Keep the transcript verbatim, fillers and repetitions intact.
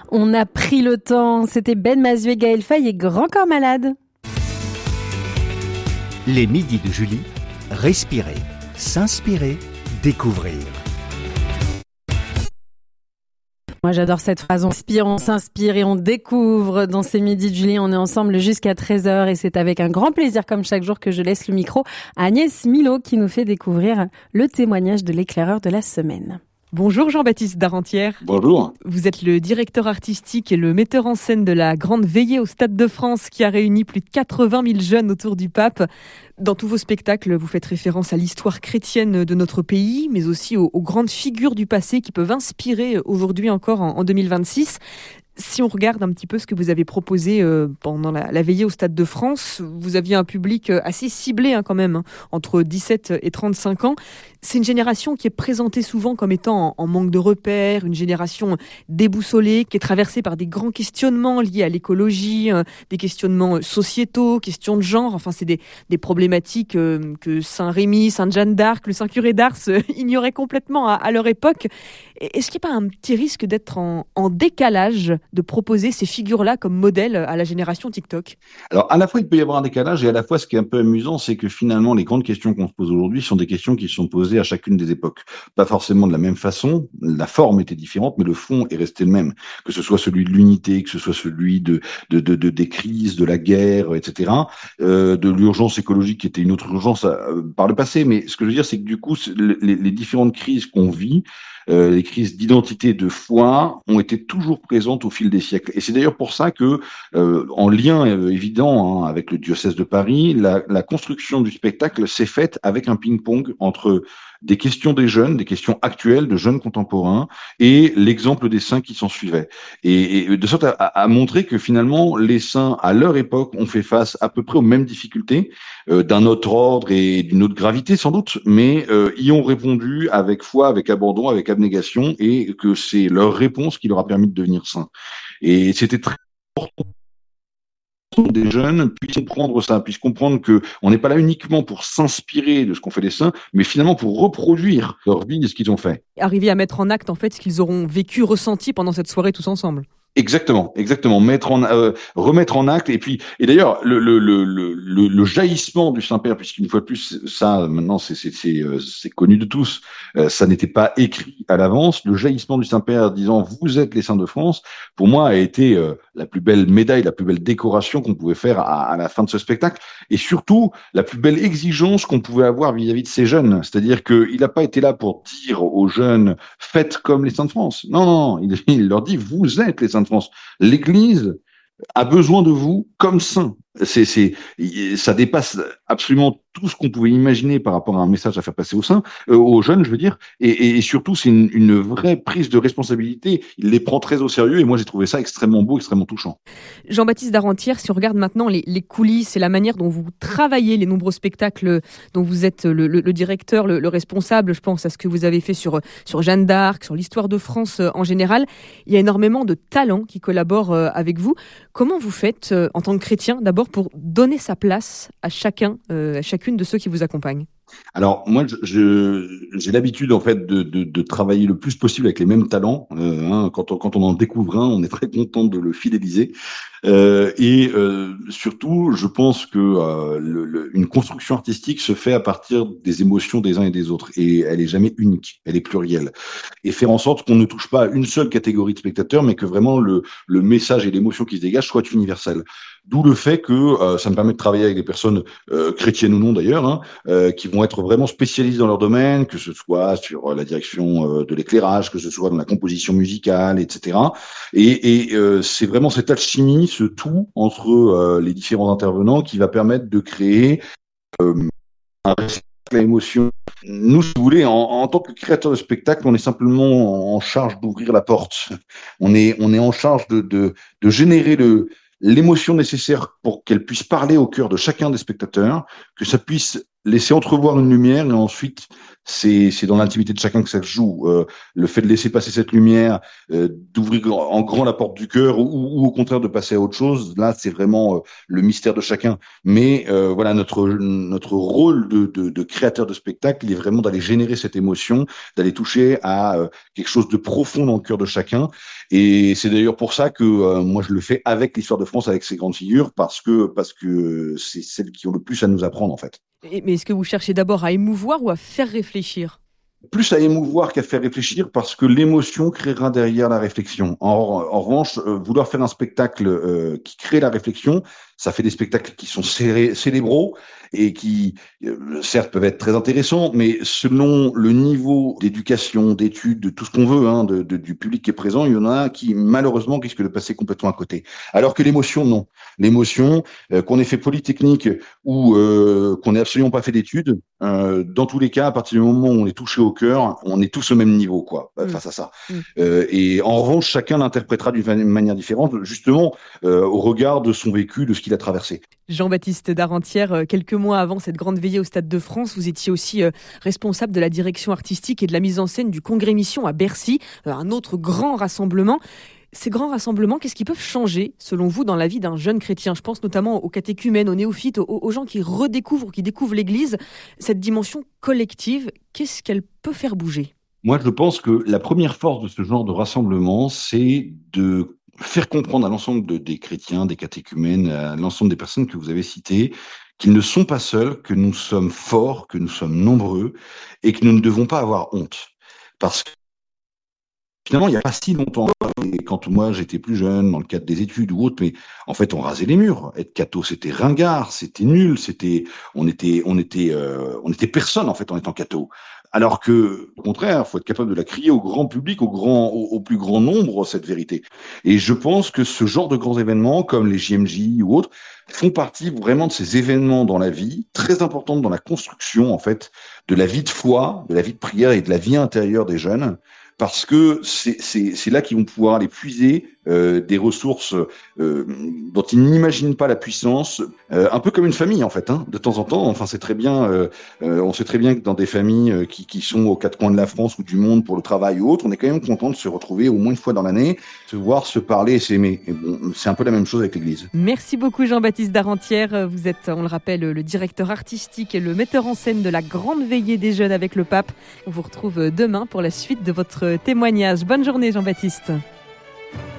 On a pris le temps. C'était Ben Mazuet, Gaël Faye et Grand Corps Malade. Les midis de Julie, respirer, s'inspirer, découvrir. Moi, j'adore cette phrase. On inspire, on s'inspire et on découvre. Dans ces midis de Julie, on est ensemble jusqu'à treize heures et c'est avec un grand plaisir, comme chaque jour, que je laisse le micro à Agnès Milot qui nous fait découvrir le témoignage de l'éclaireur de la semaine. Bonjour Jean-Baptiste Darentière. Bonjour. Vous êtes le directeur artistique et le metteur en scène de la Grande Veillée au Stade de France qui a réuni plus de quatre-vingt mille jeunes autour du pape. Dans tous vos spectacles, vous faites référence à l'histoire chrétienne de notre pays, mais aussi aux, aux grandes figures du passé qui peuvent inspirer aujourd'hui encore en, en deux mille vingt-six. Si on regarde un petit peu ce que vous avez proposé euh, pendant la, la veillée au Stade de France, vous aviez un public assez ciblé hein, quand même, hein, entre dix-sept et trente-cinq ans. C'est une génération qui est présentée souvent comme étant en, en manque de repères, une génération déboussolée, qui est traversée par des grands questionnements liés à l'écologie, euh, des questionnements sociétaux, questions de genre. Enfin, c'est des, des problématiques euh, que Saint-Rémy, Sainte-Jeanne d'Arc, le Saint-Curé d'Ars euh, ignoraient complètement à, à leur époque. Est-ce qu'il n'y a pas un petit risque d'être en, en décalage, de proposer ces figures-là comme modèle à la génération TikTok? Alors, à la fois, il peut y avoir un décalage, et à la fois, ce qui est un peu amusant, c'est que finalement, les grandes questions qu'on se pose aujourd'hui sont des questions qui sont posées à chacune des époques. Pas forcément de la même façon, la forme était différente, mais le fond est resté le même. Que ce soit celui de l'unité, que ce soit celui de, de, de, de des crises, de la guerre, et cetera, euh, de l'urgence écologique qui était une autre urgence euh, par le passé. Mais ce que je veux dire, c'est que du coup, les, les différentes crises qu'on vit, Euh, les crises d'identité, de foi, ont été toujours présentes au fil des siècles. Et c'est d'ailleurs pour ça que, euh, en lien euh, évident hein, avec le diocèse de Paris, la, la construction du spectacle s'est faite avec un ping-pong entre des questions des jeunes, des questions actuelles de jeunes contemporains, et l'exemple des saints qui s'en suivaient. Et, et de sorte à, à montrer que finalement, les saints, à leur époque, ont fait face à peu près aux mêmes difficultés, euh, d'un autre ordre et d'une autre gravité sans doute, mais euh, y ont répondu avec foi, avec abandon, avec abnégation, et que c'est leur réponse qui leur a permis de devenir saints. Et c'était très important des jeunes puissent comprendre ça, puissent comprendre que on n'est pas là uniquement pour s'inspirer de ce qu'ont fait les saints, mais finalement pour reproduire leur vie et ce qu'ils ont fait. Arriver à mettre en acte en fait ce qu'ils auront vécu, ressenti pendant cette soirée tous ensemble. Exactement, exactement. Mettre en, euh, remettre en acte, et puis, et d'ailleurs, le, le, le, le, le jaillissement du Saint-Père, puisqu'une fois de plus, ça, maintenant, c'est, c'est, c'est, c'est connu de tous, euh, ça n'était pas écrit à l'avance. Le jaillissement du Saint-Père disant vous êtes les saints de France, pour moi, a été euh, la plus belle médaille, la plus belle décoration qu'on pouvait faire à, à la fin de ce spectacle, et surtout la plus belle exigence qu'on pouvait avoir vis-à-vis de ces jeunes. C'est-à-dire qu'il n'a pas été là pour dire aux jeunes faites comme les saints de France. Non, non, il, il leur dit vous êtes les saints de France. L'Église a besoin de vous comme saints. C'est, c'est, ça dépasse absolument tout ce qu'on pouvait imaginer par rapport à un message à faire passer aux saints, euh, aux jeunes, je veux dire, et, et, et surtout c'est une, une vraie prise de responsabilité. Il les prend très au sérieux, et moi j'ai trouvé ça extrêmement beau, extrêmement touchant. Jean-Baptiste Darentière, si on regarde maintenant les, les coulisses et la manière dont vous travaillez les nombreux spectacles dont vous êtes le, le, le directeur, le, le responsable, je pense à ce que vous avez fait sur, sur Jeanne d'Arc, sur l'histoire de France en général, il y a énormément de talents qui collaborent avec vous. Comment vous faites en tant que chrétien, d'abord pour donner sa place à chacun, euh, à chacune de ceux qui vous accompagnent? Alors moi, je, je, j'ai l'habitude en fait de, de, de travailler le plus possible avec les mêmes talents. Euh, hein, quand, on, quand on en découvre un, on est très content de le fidéliser. Euh, et euh, surtout, je pense que euh, le, le, une construction artistique se fait à partir des émotions des uns et des autres, et elle est jamais unique, elle est plurielle. Et faire en sorte qu'on ne touche pas à une seule catégorie de spectateurs, mais que vraiment le, le message et l'émotion qui se dégage soient universels. D'où le fait que euh, ça me permet de travailler avec des personnes euh, chrétiennes ou non d'ailleurs, hein, euh, qui vont être vraiment spécialistes dans leur domaine, que ce soit sur la direction euh, de l'éclairage, que ce soit dans la composition musicale, et cetera. Et, et euh, c'est vraiment cette alchimie, ce tout entre euh, les différents intervenants qui va permettre de créer euh, un récit à l'émotion. Nous, si vous voulez, en, en tant que créateur de spectacle, on est simplement en charge d'ouvrir la porte. On est, on est en charge de, de, de générer le l'émotion nécessaire pour qu'elle puisse parler au cœur de chacun des spectateurs, que ça puisse laisser entrevoir une lumière, et ensuite C'est, c'est dans l'intimité de chacun que ça se joue. Euh, le fait de laisser passer cette lumière, euh, d'ouvrir en grand la porte du cœur, ou, ou au contraire de passer à autre chose, là, c'est vraiment euh, le mystère de chacun. Mais euh, voilà, notre notre rôle de, de, de créateur de spectacle, il est vraiment d'aller générer cette émotion, d'aller toucher à euh, quelque chose de profond dans le cœur de chacun. Et c'est d'ailleurs pour ça que euh, moi je le fais avec l'histoire de France, avec ces grandes figures, parce que parce que c'est celles qui ont le plus à nous apprendre en fait. Et- Mais est-ce que vous cherchez d'abord à émouvoir ou à faire réfléchir? Plus à émouvoir qu'à faire réfléchir, parce que l'émotion créera derrière la réflexion. En, en revanche, euh, vouloir faire un spectacle euh, qui crée la réflexion, ça fait des spectacles qui sont céré- cérébraux et qui, euh, certes, peuvent être très intéressants, mais selon le niveau d'éducation, d'études, de tout ce qu'on veut, hein, de, de, du public qui est présent, il y en a qui, malheureusement, risquent de passer complètement à côté. Alors que l'émotion, non. L'émotion, euh, qu'on ait fait Polytechnique ou euh, qu'on n'ait absolument pas fait d'études, euh, dans tous les cas, à partir du moment où on est touché au cœur, on est tous au même niveau, quoi, euh, Mm. face à ça. Mm. Euh, et en revanche, chacun l'interprétera d'une manière différente, justement, euh, au regard de son vécu, de ce qu'il a traversé. Jean-Baptiste Darentière, euh, quelques mois avant cette grande veillée au Stade de France, vous étiez aussi euh, responsable de la direction artistique et de la mise en scène du Congrès Mission à Bercy, euh, un autre grand rassemblement. Ces grands rassemblements, qu'est-ce qui peuvent changer, selon vous, dans la vie d'un jeune chrétien? Je pense notamment aux catéchumènes, aux néophytes, aux, aux gens qui redécouvrent, qui découvrent l'Église. Cette dimension collective, qu'est-ce qu'elle peut faire bouger? Moi, je pense que la première force de ce genre de rassemblement, c'est de faire comprendre à l'ensemble de- des chrétiens, des catéchumènes, à l'ensemble des personnes que vous avez citées, qu'ils ne sont pas seuls, que nous sommes forts, que nous sommes nombreux et que nous ne devons pas avoir honte. Parce que finalement, il n'y a pas si longtemps, et quand moi j'étais plus jeune, dans le cadre des études ou autre, mais en fait, on rasait les murs. Être catho, c'était ringard, c'était nul, c'était, on était, on était, euh, on était personne en fait en étant catho. Alors que, au contraire, faut être capable de la crier au grand public, au grand, au, au plus grand nombre, cette vérité. Et je pense que ce genre de grands événements, comme les J M J ou autres, font partie vraiment de ces événements dans la vie, très importants dans la construction, en fait, de la vie de foi, de la vie de prière et de la vie intérieure des jeunes, parce que c'est c'est c'est là qu'ils vont pouvoir aller puiser euh, des ressources euh, dont ils n'imaginent pas la puissance, euh, un peu comme une famille en fait, hein, de temps en temps. Enfin, c'est très bien. Euh, euh, on sait très bien que dans des familles euh, qui qui sont aux quatre coins de la France ou du monde pour le travail ou autre, on est quand même content de se retrouver au moins une fois dans l'année, se voir, se parler et s'aimer. Et bon, c'est un peu la même chose avec l'Église. Merci beaucoup Jean-Baptiste Darentière. Vous êtes, on le rappelle, le directeur artistique et le metteur en scène de la Grande Veillée des Jeunes avec le Pape. On vous retrouve demain pour la suite de votre témoignage. Bonne journée Jean-Baptiste.